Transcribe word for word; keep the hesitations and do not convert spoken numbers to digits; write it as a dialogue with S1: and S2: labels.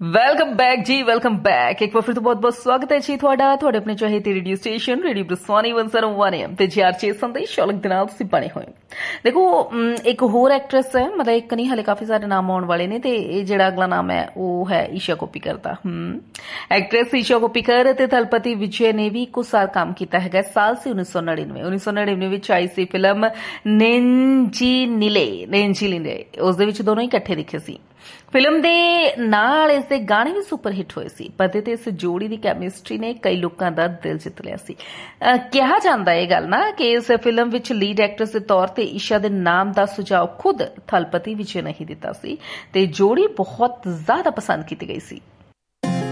S1: Welcome back ਜੀ welcome back ਇੱਕ ਵਾਰ ਫਿਰ ਤੋਂ ਬਹੁਤ ਬਹੁਤ ਸਵਾਗਤ ਹੈ ਜੀ ਤੁਹਾਡਾ ਤੁਹਾਡੇ ਆਪਣੇ ਚਾਹੇ radio station radio ਬ੍ਰਸਵਾਨੀ one oh one A M ਤੇ ਜੀ ਆਰ ਛੇ ਸੰਦੇਸ਼ ਸ਼ੌਲਕ ਦੇ ਨਾਲ ਤੁਸੀਂ ਬਣੇ ਹੋਏ। ਦੇਖੋ ਇੱਕ ਹੋਰ ਐਕਟਰੈਸ ਹੈ, ਮਤਲਬ ਇੱਕ ਨਹੀਂ, ਹਲੇ ਕਾਫੀ ਸਾਰੇ ਨਾਮ ਆਉਣ ਵਾਲੇ ਨੇ ਤੇ ਇਹ ਜਿਹੜਾ ਅਗਲਾ ਨਾਮ ਹੈ ਉਹ ਹੈ ਈਸ਼ਾ ਕੋਪੀਕਰ ਦਾ। ਹਮ ਐਕਟਰੈਸ ਈਸ਼ਾ ਕੋਪੀਕਰ ਤੇ ਥਲਪਤੀ ਵਿਜੇ ਨੇ ਵੀ ਇੱਕੋ ਸਾਲ ਕੰਮ ਕੀਤਾ ਹੈਗਾ। ਸਾਲ ਸੀ ਉੱਨੀ ਸੌ ਨੜਿਨਵੇਂ ਉੱਨੀ ਸੌ ਨੜਿਨਵੇਂ ਵਿੱਚ ਆਈ ਸੀ ਫਿਲਮ ਨੇਂਜੀ ਨੀਲੇ ਨੇਂਜੀ ਨੀਲੇ, ਉਸ ਦੇ ਵਿੱਚ ਦੋਨੋਂ ਹੀ ਇਕੱਠੇ ਦਿਖੇ ਸੀ। ਫਿਲਮ ਦੇ ਨਾਲ ਇਸ ਦੇ ਗਾਣੇ ਵੀ ਸੁਪਰ ਹਿੱਟ ਹੋਏ ਸੀ। ਪਰਦੇ ਤੇ ਇਸ ਜੋੜੀ ਦੀ ਕੈਮਿਸਟਰੀ ਨੇ ਕਈ ਲੋਕਾਂ ਦਾ ਦਿਲ ਜਿੱਤ ਲਿਆ ਸੀ। ਕਿਹਾ ਜਾਂਦਾ ਇਹ ਗੱਲ ਨਾ ਕਿ ਇਸ ਫਿਲਮ ਵਿੱਚ ਲੀਡ ਐਕਟਰਸ ਦੇ ਤੌਰ ਤੇ ਈਸ਼ਾ ਦੇ ਨਾਮ ਦਾ ਸੁਝਾਅ ਖੁਦ ਥਲਪਤੀ ਵਿਜੇ ਨੇ ਹੀ ਦਿੱਤਾ ਸੀ ਤੇ ਜੋੜੀ ਬਹੁਤ ਜ਼ਿਆਦਾ ਪਸੰਦ ਕੀਤੀ ਗਈ ਸੀ।